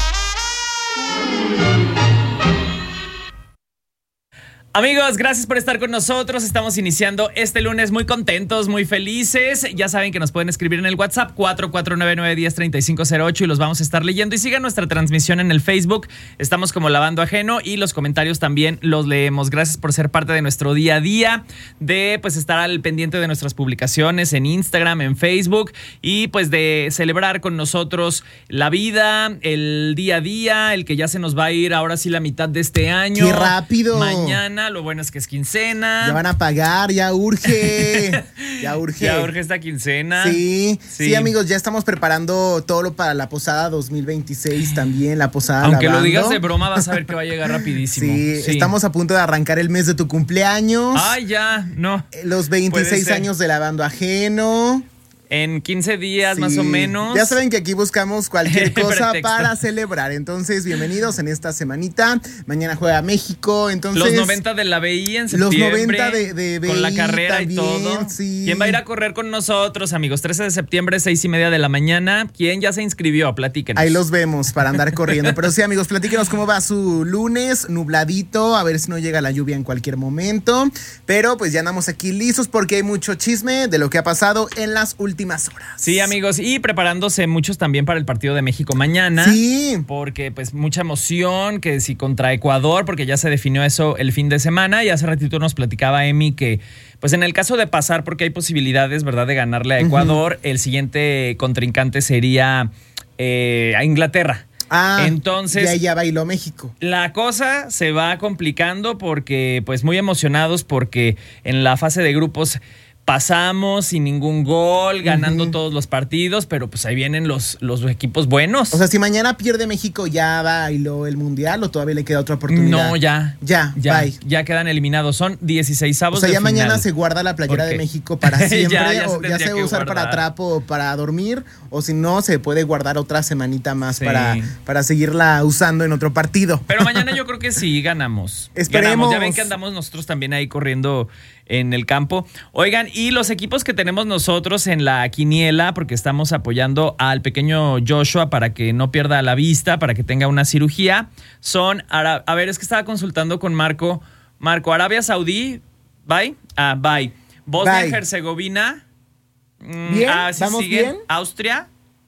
Amigos, gracias por estar con nosotros. Estamos iniciando este lunes muy contentos, muy felices. Ya saben que nos pueden escribir en el WhatsApp 4499103508 y los vamos a estar leyendo. Y sigan nuestra transmisión en el Facebook. Estamos como Lavando Ajeno y los comentarios también los leemos. Gracias por ser parte de nuestro día a día, de pues estar al pendiente de nuestras publicaciones en Instagram, en Facebook y pues de celebrar con nosotros la vida, el día a día, el que ya se nos va a ir ahora sí la mitad de este año. ¡Qué rápido! Mañana. Lo bueno es que es quincena. Ya van a pagar, ya urge. Ya urge. Ya urge esta quincena. Sí, amigos, ya estamos preparando todo lo para la posada 2026 también, la posada Aunque lavando. Lo digas de broma, vas a ver que va a llegar rapidísimo. Sí, estamos a punto de arrancar el mes de tu cumpleaños. Ay, ya, no. Los 26 años de Lavando Ajeno. En 15 días más o menos. Ya saben que aquí buscamos cualquier cosa para celebrar. Entonces, bienvenidos en esta semanita. Mañana juega México. Entonces, los 90 de la BI en septiembre. Los 90 de BI con la carrera también, y todo. Sí. ¿Quién va a ir a correr con nosotros, amigos? 13 de septiembre, 6:30 de la mañana. ¿Quién ya se inscribió? Platíquenos. Ahí los vemos para andar corriendo. Pero sí, amigos, platíquenos cómo va su lunes, nubladito. A ver si no llega la lluvia en cualquier momento. Pero pues ya andamos aquí listos porque hay mucho chisme de lo que ha pasado en las últimas horas. Sí, amigos, y preparándose muchos también para el partido de México mañana. Sí. Porque pues mucha emoción, que si contra Ecuador, porque ya se definió eso el fin de semana y hace ratito nos platicaba Emi que pues en el caso de pasar, porque hay posibilidades, ¿verdad?, de ganarle a Ecuador, el siguiente contrincante sería a Inglaterra. Entonces ya bailó México. La cosa se va complicando porque pues muy emocionados porque en la fase de grupos pasamos sin ningún gol, ganando todos los partidos, pero pues ahí vienen los equipos buenos. O sea, si mañana pierde México, ¿ya bailó el Mundial o todavía le queda otra oportunidad? No, ya. Bye. Ya quedan eliminados. Son 16avos. O sea, de ya final. Mañana se guarda la playera de México para siempre. ya o ya se va a usar para trapo o para dormir. O si no, se puede guardar otra semanita más para seguirla usando en otro partido. Pero mañana yo creo que sí ganamos. Esperemos. Ya ven que andamos nosotros también ahí corriendo en el campo. Oigan, y los equipos que tenemos nosotros en la quiniela, porque estamos apoyando al pequeño Joshua para que no pierda la vista, para que tenga una cirugía, son, a ver, es que estaba consultando con Marco, Arabia Saudí, bye, bye. Bosnia y Herzegovina, bien, vamos bien. Austria,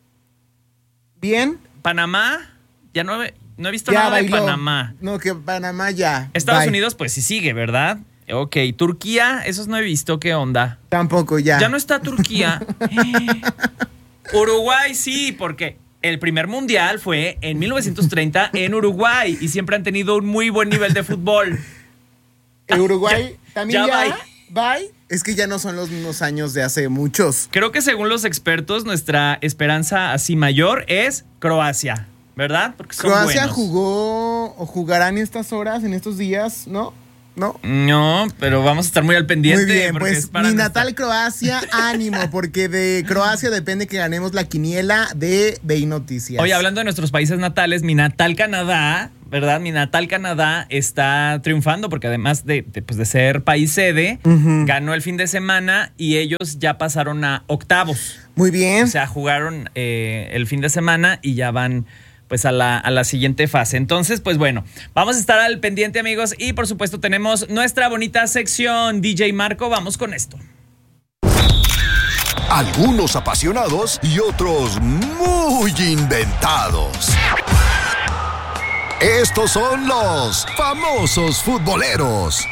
bien. Panamá, ya no he visto nada de Panamá. No, que Panamá ya. Estados Unidos, pues sí sigue, ¿verdad? Ok, Turquía, esos no he visto, ¿qué onda? Tampoco, ya. Ya no está Turquía. Uruguay sí, porque el primer mundial fue en 1930 en Uruguay y siempre han tenido un muy buen nivel de fútbol. Uruguay también ya. Bye. Es que ya no son los mismos años de hace muchos. Creo que según los expertos, nuestra esperanza así mayor es Croacia, ¿verdad? Porque son Croacia buenos. Jugó o jugarán estas horas, en estos días, ¿no? No, pero vamos a estar muy al pendiente. Muy bien, pues mi natal Croacia, ánimo, porque de Croacia depende que ganemos la quiniela de BI Noticias. Oye, hablando de nuestros países natales, mi natal Canadá, ¿verdad? Mi natal Canadá está triunfando porque además de ser país sede, ganó el fin de semana y ellos ya pasaron a octavos. Muy bien. O sea, jugaron el fin de semana y ya van pues a la siguiente fase. Entonces, pues bueno, vamos a estar al pendiente, amigos, y por supuesto tenemos nuestra bonita sección DJ Marco. Vamos con esto. Algunos apasionados y otros muy inventados. Estos son los famosos futboleros.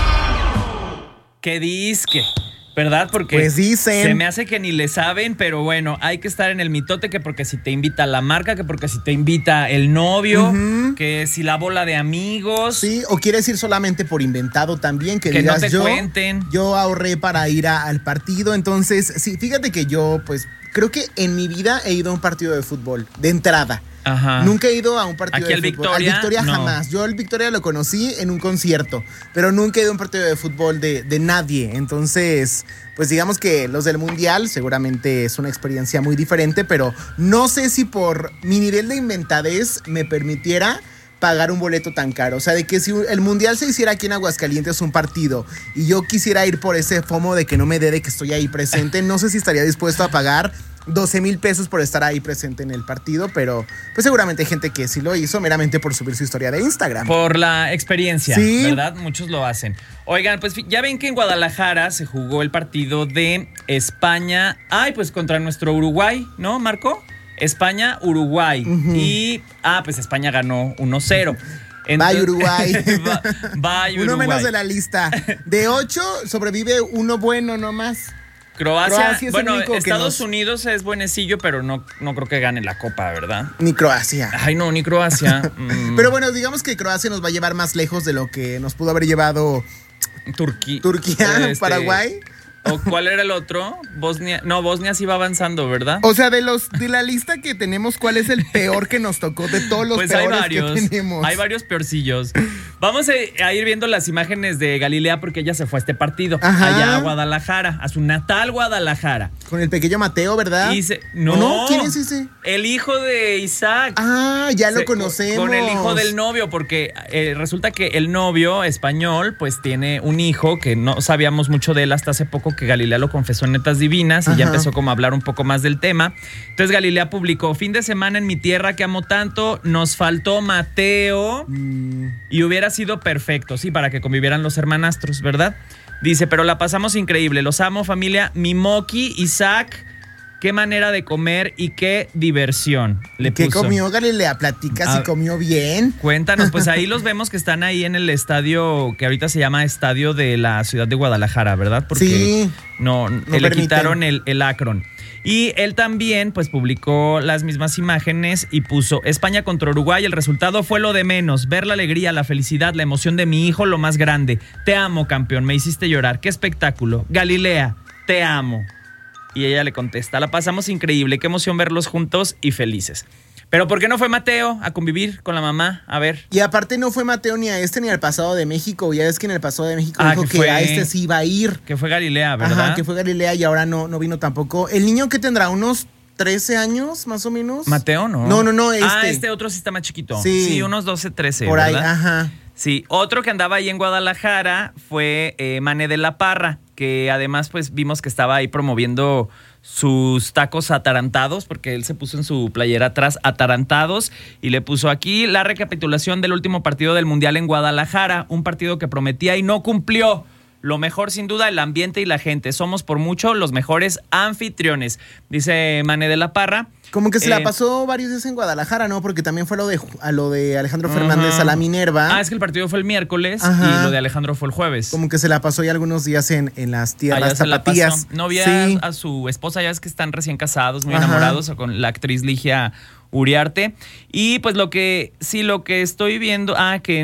¿Qué disque? ¿Verdad? Porque pues dicen. Se me hace que ni le saben, pero bueno, hay que estar en el mitote, que porque si te invita la marca, que porque si te invita el novio, que si la bola de amigos. Sí, o quieres ir solamente por inventado también, que no digas te cuenten. Yo ahorré para ir al partido, entonces, sí, fíjate que yo, pues, creo que en mi vida he ido a un partido de fútbol, de entrada. Ajá. Nunca he ido a un partido ¿Aquí de fútbol. Victoria? Al Victoria no. jamás. Yo al Victoria lo conocí en un concierto, pero nunca he ido a un partido de fútbol de nadie. Entonces, pues digamos que los del Mundial seguramente es una experiencia muy diferente, pero no sé si por mi nivel de inventadez me permitiera pagar un boleto tan caro. O sea, de que si el Mundial se hiciera aquí en Aguascalientes un partido y yo quisiera ir por ese FOMO de que no me dé de que estoy ahí presente, no sé si estaría dispuesto a pagar 12,000 pesos por estar ahí presente en el partido, pero pues seguramente hay gente que sí lo hizo meramente por subir su historia de Instagram. Por la experiencia, ¿sí? ¿Verdad? Muchos lo hacen. Oigan, pues ya ven que en Guadalajara se jugó el partido de España, pues contra nuestro Uruguay, ¿no, Marco? España-Uruguay. Y, pues España ganó 1-0. Bye Uruguay. Bye Uruguay. Uno menos de la lista. De 8 sobrevive uno bueno nomás. Croacia es bueno, Estados Unidos es buenecillo, pero no creo que gane la Copa, ¿verdad? Ni Croacia. Ay, no, ni Croacia. Pero bueno, digamos que Croacia nos va a llevar más lejos de lo que nos pudo haber llevado Turquía, Paraguay. ¿O cuál era el otro? Bosnia. No, Bosnia sí va avanzando, ¿verdad? O sea, de la lista que tenemos, ¿cuál es el peor que nos tocó de todos los peores que tenemos? Hay varios peorcillos. Vamos a ir viendo las imágenes de Galilea porque ella se fue a este partido. Ajá. Allá a Guadalajara, a su natal Guadalajara. Con el pequeño Mateo, ¿verdad? No. ¿Quién es ese? El hijo de Isaac. Ya lo conocemos. Con el hijo del novio, porque resulta que el novio español pues tiene un hijo que no sabíamos mucho de él hasta hace poco, que Galilea lo confesó en Netas Divinas. Y ya empezó como a hablar un poco más del tema. Entonces Galilea publicó: fin de semana en mi tierra que amo tanto, nos faltó Mateo y hubiera sido perfecto, sí, para que convivieran los hermanastros, ¿verdad? Dice, pero la pasamos increíble, los amo familia, Mimoki, Isaac, qué manera de comer y qué diversión. ¿Qué comió Galilea? Platica si comió bien. Cuéntanos, pues ahí los vemos que están ahí en el estadio, que ahorita se llama Estadio de la Ciudad de Guadalajara, ¿verdad? Porque sí, no le quitaron el Akron. Y él también pues publicó las mismas imágenes y puso: España contra Uruguay, el resultado fue lo de menos, ver la alegría, la felicidad, la emoción de mi hijo, lo más grande. Te amo, campeón, me hiciste llorar, qué espectáculo. Galilea, te amo. Y ella le contesta: la pasamos increíble, qué emoción verlos juntos y felices. Pero ¿por qué no fue Mateo a convivir con la mamá? A ver. Y aparte no fue Mateo ni a ni al Pasado de México. Ya ves que en el Pasado de México dijo que a sí iba a ir. Que fue Galilea, ¿verdad? Ajá, que fue Galilea y ahora no vino tampoco. ¿El niño qué tendrá? ¿Unos 13 años más o menos? Mateo, ¿no? No. Este otro sí está más chiquito. Sí, unos 12, 13, por ¿verdad? Ahí, ajá. Sí, otro que andaba ahí en Guadalajara fue Mané de la Parra, que además pues vimos que estaba ahí promoviendo sus tacos atarantados, porque él se puso en su playera atrás atarantados y le puso aquí la recapitulación del último partido del Mundial en Guadalajara, un partido que prometía y no cumplió. Lo mejor sin duda el ambiente y la gente, somos por mucho los mejores anfitriones, dice Mané de la Parra. Como que se la pasó varios días en Guadalajara, ¿no? Porque también fue a lo de Alejandro Fernández a la Minerva. Es que el partido fue el miércoles y lo de Alejandro fue el jueves. Como que se la pasó ya algunos días en las tierras tapatías. No vio a su esposa, ya es que están recién casados, muy enamorados, con la actriz Ligia Uriarte. Y pues lo que estoy viendo,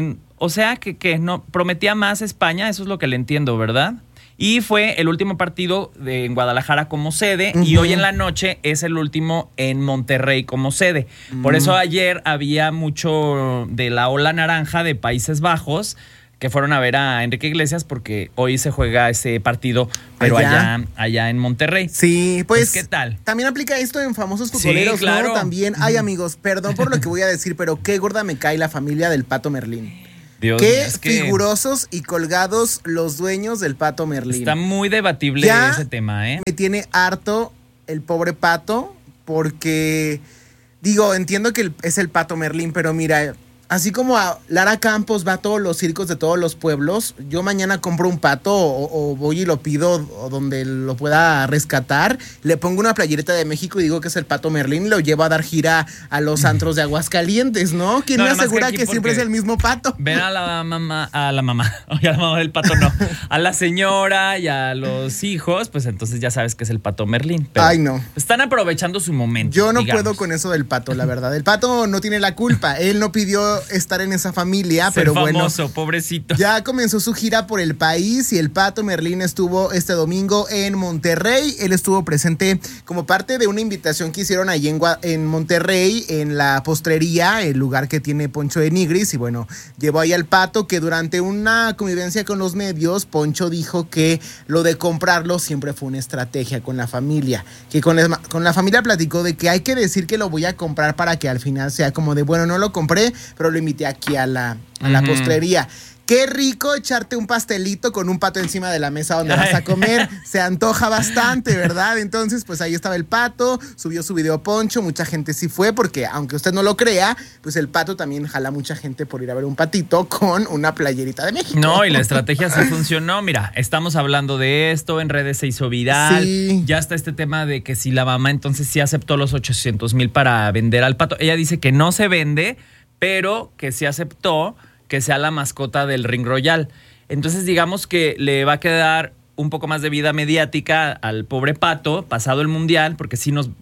que no prometía más España, eso es lo que le entiendo, ¿verdad? Y fue el último partido en Guadalajara como sede y hoy en la noche es el último en Monterrey como sede. Por eso ayer había mucho de la ola naranja de Países Bajos que fueron a ver a Enrique Iglesias porque hoy se juega ese partido, pero allá en Monterrey. Sí, pues ¿qué tal? También aplica esto en famosos futboleros, sí, claro. ¿No? También, amigos, perdón por lo que voy a decir, pero qué gorda me cae la familia del Pato Merlín. Dios qué figurosos y colgados los dueños del Pato Merlín. Está muy debatible ese tema, ¿eh? Me tiene harto el pobre Pato porque, entiendo que es el Pato Merlín, pero mira, Así como a Lara Campos va a todos los circos de todos los pueblos, yo mañana compro un pato o voy y lo pido o donde lo pueda rescatar, le pongo una playerita de México y digo que es el Pato Merlín y lo llevo a dar gira a los antros de Aguascalientes, ¿no? ¿Quién me asegura que siempre es el mismo pato? Ven a la mamá, oye, a la mamá del pato no, a la señora y a los hijos, pues entonces ya sabes que es el Pato Merlín. Pero ay, no. Están aprovechando su momento. Yo no puedo con eso del pato, la verdad. El pato no tiene la culpa, él no pidió estar en esa familia, ser pero famoso, bueno, pobrecito. Ya comenzó su gira por el país y el Pato Merlín estuvo este domingo en Monterrey. Él estuvo presente como parte de una invitación que hicieron allí en Monterrey, en la postrería, el lugar que tiene Poncho de Nigris, y bueno, llevó ahí al Pato, que durante una convivencia con los medios, Poncho dijo que lo de comprarlo siempre fue una estrategia con la familia, que con la familia platicó de que hay que decir que lo voy a comprar para que al final sea como de, bueno, no lo compré, pero lo invité aquí a la postrería. Qué rico echarte un pastelito con un pato encima de la mesa donde vas a comer. Se antoja bastante, ¿verdad? Entonces, pues ahí estaba el Pato, subió su video Poncho, mucha gente sí fue, porque aunque usted no lo crea, pues el Pato también jala mucha gente por ir a ver un patito con una playerita de México. No, y la estrategia sí funcionó. Mira, estamos hablando de esto, en redes se hizo viral. Sí. Ya está este tema de que si la mamá entonces sí aceptó los 800,000 para vender al pato. Ella dice que no se vende, pero que sí aceptó que sea la mascota del Ring Royal. Entonces digamos que le va a quedar un poco más de vida mediática al pobre pato pasado el mundial, porque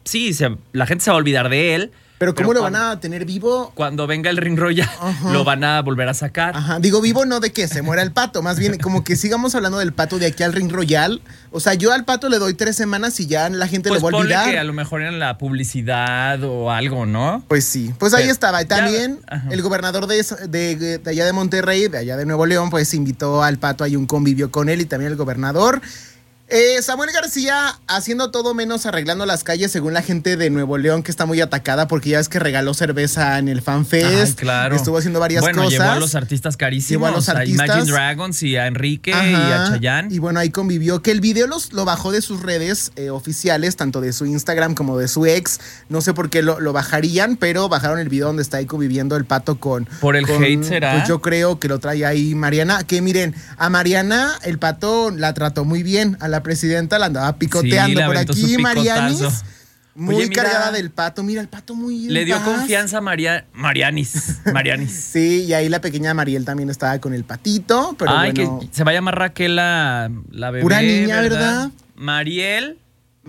la gente se va a olvidar de él. Pero ¿cómo lo van a tener vivo? Cuando venga el Ring Royal, lo van a volver a sacar. Ajá, digo vivo no de que se muera el pato, más bien como que sigamos hablando del pato de aquí al Ring Royal. O sea, yo al pato le doy 3 semanas y ya la gente pues lo va a olvidar. Ponle que a lo mejor en la publicidad o algo, ¿no? Pues sí, pues ahí estaba. Y también el gobernador de allá de Monterrey, de allá de Nuevo León, pues invitó al pato, hay un convivio con él y también el gobernador. Samuel García haciendo todo menos arreglando las calles según la gente de Nuevo León, que está muy atacada porque ya ves que regaló cerveza en el FanFest. Ay, claro. Estuvo haciendo varias cosas. Llevó a los artistas carísimos. A Imagine Dragons y a Enrique y a Chayanne. Y bueno, ahí convivió. Que el video lo bajó de sus redes oficiales, tanto de su Instagram como de su ex. No sé por qué lo bajarían, pero bajaron el video donde está ahí conviviendo el pato con... Por el hate será. Pues yo creo que lo trae ahí Mariana. Que miren, a Mariana el pato la trató muy bien. A la presidenta la andaba picoteando por aquí, Marianis. Muy cargada del pato. Mira, el pato muy... Le dio confianza a Marianis. Sí, y ahí la pequeña Mariel también estaba con el patito. Pero ay, bueno, que se va a llamar Raquel la bebé. Pura niña, ¿verdad? Mariel.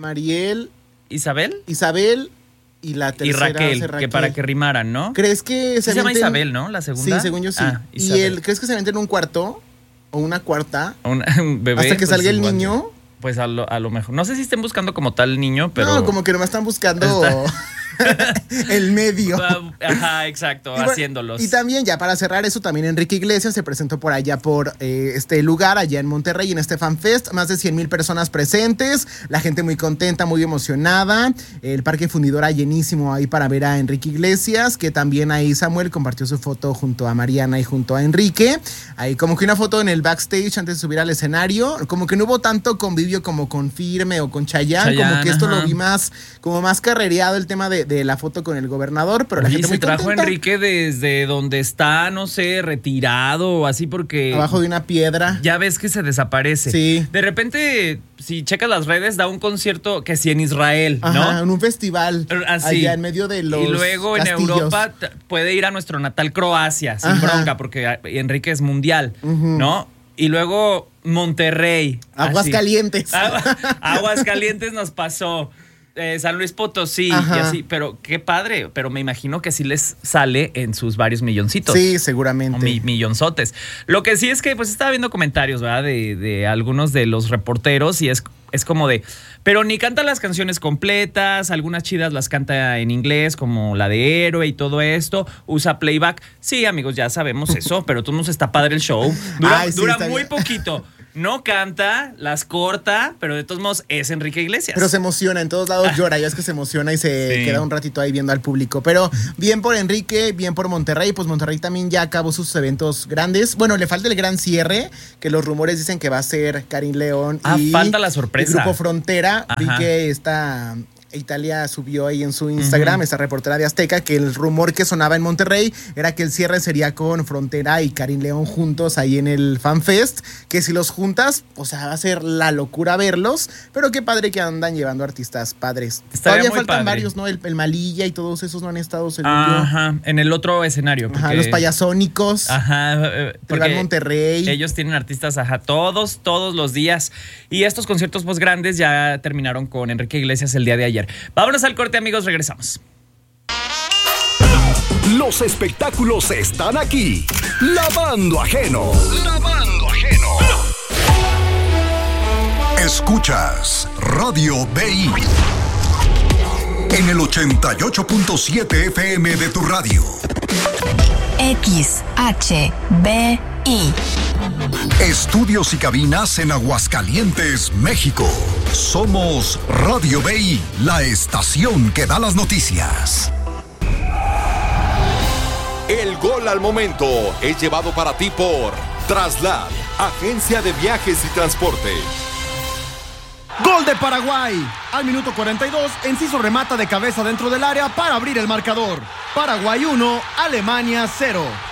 Isabel. Y la tercera y Raquel, que para que rimaran, ¿no? ¿Crees que se llama Isabel, ¿no? La segunda. Sí, según yo sí. ¿Crees que se meten en un cuarto o una cuarta? Un bebé. Hasta que salga el niño. Pues a lo mejor. No sé si estén buscando como tal niño, pero... No, como que nomás están buscando el medio. Ajá, exacto, y haciéndolos. Y también, ya para cerrar eso, también Enrique Iglesias se presentó por allá, por este lugar, allá en Monterrey, en este FanFest. Más de 100,000 personas presentes. La gente muy contenta, muy emocionada. El Parque Fundidora llenísimo ahí para ver a Enrique Iglesias, que también ahí Samuel compartió su foto junto a Mariana y junto a Enrique. Ahí como que una foto en el backstage antes de subir al escenario. Como que no hubo tanto convivio como con Firme o con Chayanne. Como que esto lo vi más carrereado el tema de la foto con el gobernador, pero la gente muy contenta. Se trajo a Enrique desde donde está, no sé, retirado o así, porque... abajo de una piedra. Ya ves que se desaparece. Sí. De repente, si checas las redes, da un concierto que sí en Israel, ¿no? Ajá, en un festival. Así. Allá en medio de los y luego castillos. En Europa puede ir a nuestro natal Croacia, sin bronca, porque Enrique es mundial, ¿no? Y luego Monterrey. Aguascalientes. Aguascalientes nos pasó. San Luis Potosí y así, pero qué padre, pero me imagino que sí les sale en sus varios milloncitos. Sí, seguramente. O millonzotes. Lo que sí es que pues estaba viendo comentarios, ¿verdad? De algunos de los reporteros y es como de, pero ni canta las canciones completas, algunas chidas las canta en inglés, como la de Héroe y todo esto, usa playback. Sí, amigos, ya sabemos eso, pero tú nos está padre el show. Dura muy poquito. No canta, las corta, pero de todos modos es Enrique Iglesias. Pero se emociona, en todos lados llora, ya es que se emociona y se queda un ratito ahí viendo al público. Pero bien por Enrique, bien por Monterrey, pues Monterrey también ya acabó sus eventos grandes. Bueno, le falta el gran cierre, que los rumores dicen que va a ser Karim León y falta la sorpresa. el Grupo Frontera. Vi que está Italia subió ahí en su Instagram, esta reportera de Azteca, que el rumor que sonaba en Monterrey era que el cierre sería con Frontera y Karim León juntos ahí en el FanFest, que si los juntas, o sea, va a ser la locura verlos, pero qué padre que andan llevando artistas padres. Estaría Todavía muy faltan padre. varios, ¿no? El Malilla y todos esos no han estado, según Ajá, en el otro escenario. Ajá, los Payasónicos. Ajá, porque Monterrey. Ellos tienen artistas, todos los días. Y estos conciertos más grandes ya terminaron con Enrique Iglesias el día de ayer. Vámonos al corte, amigos, regresamos. Los espectáculos están aquí. Lavando Ajeno. Lavando Ajeno. Escuchas Radio BI en el 88.7 FM de tu radio. XHBI. Estudios y cabinas en Aguascalientes, México. Somos Radio BI, la estación que da las noticias. El gol al momento es llevado para ti por Traslad, agencia de viajes y transporte. Gol de Paraguay. Al minuto 42, Enciso remata de cabeza dentro del área para abrir el marcador. Paraguay 1, Alemania 0.